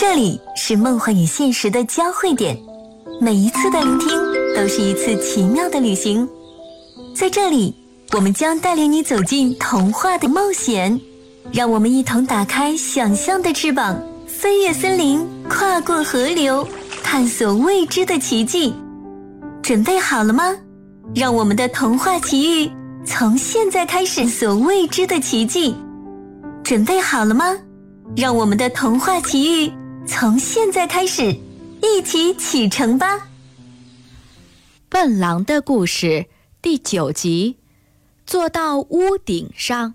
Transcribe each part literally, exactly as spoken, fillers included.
这里是梦幻与现实的交汇点，每一次的聆听都是一次奇妙的旅行。在这里，我们将带领你走进童话的冒险，让我们一同打开想象的翅膀，飞越森林，跨过河流，探索未知的奇迹。准备好了吗？让我们的童话奇遇从现在开始，所未知的奇迹。准备好了吗？让我们的童话奇遇从现在开始，一起启程吧。 笨狼的故事第九集，坐到屋顶上。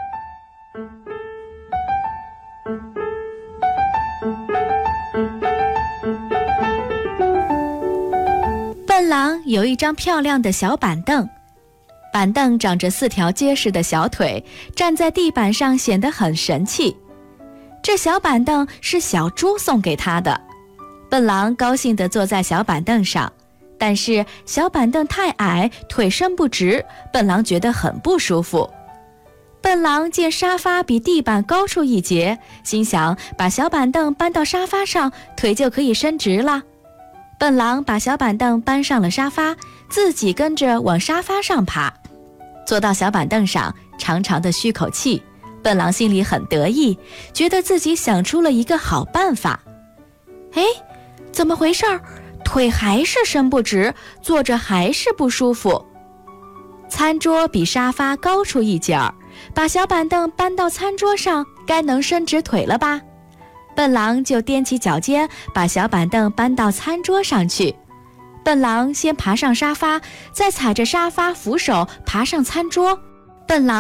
笨狼有一张漂亮的小板凳，板凳长着四条结实的小腿，站在地板上显得很神气。这小板凳是小猪送给他的，笨狼高兴地坐在小板凳上，但是小板凳太矮，腿伸不直，笨狼觉得很不舒服。笨狼见沙发比地板高出一截，心想把小板凳搬到沙发上，腿就可以伸直了。笨狼把小板凳搬上了沙发，自己跟着往沙发上爬。坐到小板凳上，长长的吁口气，笨狼心里很得意，觉得自己想出了一个好办法。哎，怎么回事？腿还是伸不直，坐着还是不舒服。餐桌比沙发高出一截儿，把小板凳搬到餐桌上，该能伸直腿了吧？笨狼就踮起脚尖，把小板凳搬到餐桌上去。笨狼先爬上沙发，再踩着沙发扶手爬上餐桌。笨狼